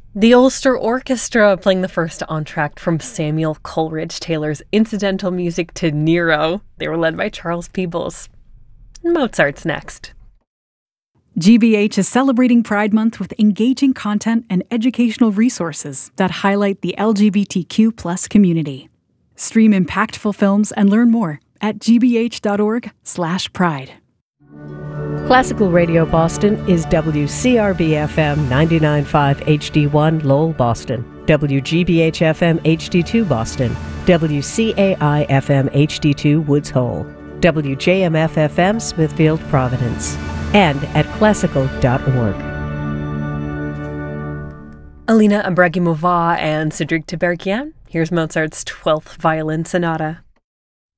The Ulster Orchestra playing the first entr'acte from Samuel Coleridge Taylor's incidental music to Nero. They were led by Charles Peebles. Mozart's next. GBH is celebrating Pride Month with engaging content and educational resources that highlight the LGBTQ+ community. Stream impactful films and learn more at gbh.org/pride. Classical Radio Boston is WCRB-FM 99.5 HD1 Lowell, Boston, WGBH-FM HD2 Boston, WCAI-FM HD2 Woods Hole, WJMF-FM Smithfield, Providence, and at classical.org. Alina Ibragimova and Cedric Tiberghien. Here's Mozart's 12th Violin Sonata.